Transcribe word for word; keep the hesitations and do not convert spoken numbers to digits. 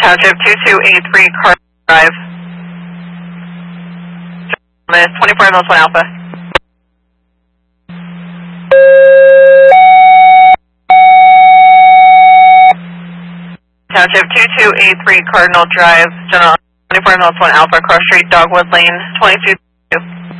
Township two two eight three Cardinal Drive. twenty-four Mills one Alpha. Township two two eight three Cardinal Drive, General twenty-four Mills one Alpha, Cross Street, Dogwood Lane, twenty-two.